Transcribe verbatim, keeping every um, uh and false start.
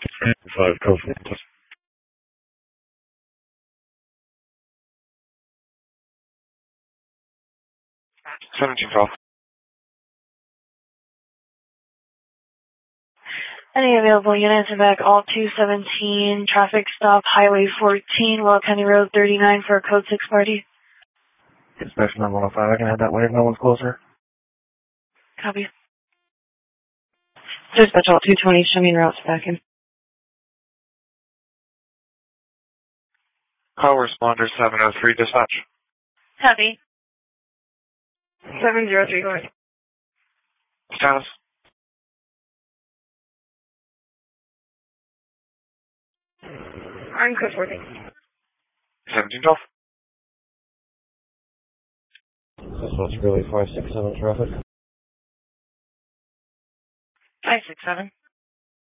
Five, go for it. seventeen, twelve. Any available units are back, all two seventeen, traffic stop, Highway fourteen, Well County Road thirty-nine for a code six party. Dispatch number one oh five, I can head that way if no one's closer. Copy. Dispatch all two twenty, show me routes back in. Call responder seven oh three, dispatch. Copy. seven zero three four. Status. I'm code fourteen. seventeen, twelve. That's really five six seven traffic. five six seven.